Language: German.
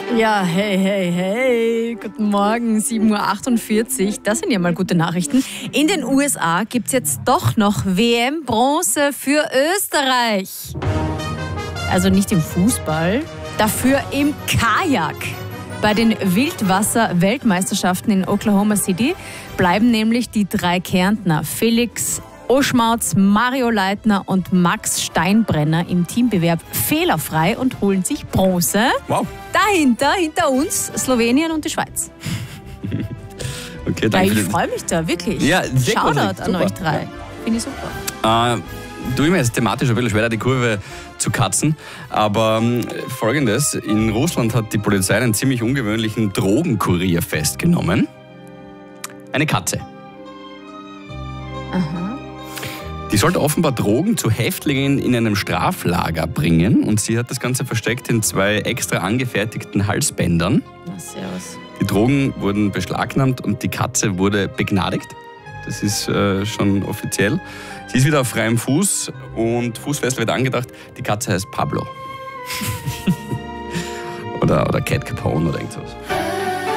Ja, hey, guten Morgen, 7:48 Uhr. Das sind ja mal gute Nachrichten. In den USA gibt es jetzt doch noch WM-Bronze für Österreich. Also nicht im Fußball, dafür im Kajak. Bei den Wildwasser-Weltmeisterschaften in Oklahoma City bleiben nämlich die 3 Kärntner Felix Oschmautz, Mario Leitner und Max Steinbrenner im Teambewerb fehlerfrei und holen sich Bronze. Wow. Hinter uns Slowenien und die Schweiz. Okay, danke. Ich freue mich da, wirklich. Ja, sehr Shoutout an super. euch 3. Finde ich super. Du immer jetzt thematisch ein bisschen schwer, die Kurve zu katzen. Aber Folgendes: In Russland hat die Polizei einen ziemlich ungewöhnlichen Drogenkurier festgenommen. Eine Katze. Aha. Die sollte offenbar Drogen zu Häftlingen in einem Straflager bringen. Und sie hat das Ganze versteckt in 2 extra angefertigten Halsbändern. Na, servus. Die Drogen wurden beschlagnahmt und die Katze wurde begnadigt. Das ist schon offiziell. Sie ist wieder auf freiem Fuß und Fußfessel wird angedacht. Die Katze heißt Pablo. oder Cat Capone oder irgendwas.